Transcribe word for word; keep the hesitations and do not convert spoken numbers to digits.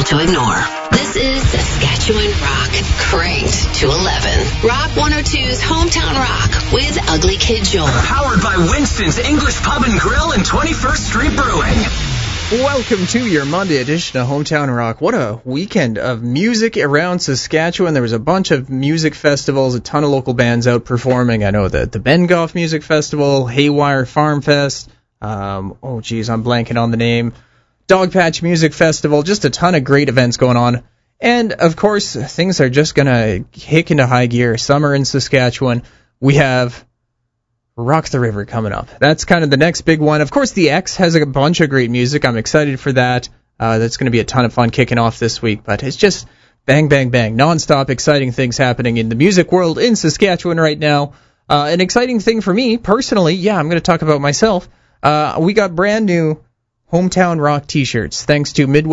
to ignore. This is Saskatchewan Rock, cranked to eleven. Rock one oh two's Hometown Rock with Ugly Kid Joel. Powered by Winston's English Pub and Grill and twenty-first Street Brewing. Welcome to your Monday edition of Hometown Rock. What a weekend of music around Saskatchewan. There was a bunch of music festivals, a ton of local bands out performing. I know that the Bengoff Music Festival, Haywire Farm Fest, um, oh geez, I'm blanking on the name, Dogpatch Music Festival, just a ton of great events going on. And, of course, things are just going to kick into high gear. Summer in Saskatchewan. We have Rock the River coming up. That's kind of the next big one. Of course, the X has a bunch of great music. I'm excited for that. Uh, that's going to be a ton of fun kicking off this week. But it's just bang, bang, bang. Non-stop exciting things happening in the music world in Saskatchewan right now. Uh, an exciting thing for me, personally, yeah, I'm going to talk about myself. Uh, we got brand new Hometown Rock t-shirts, thanks to Midwest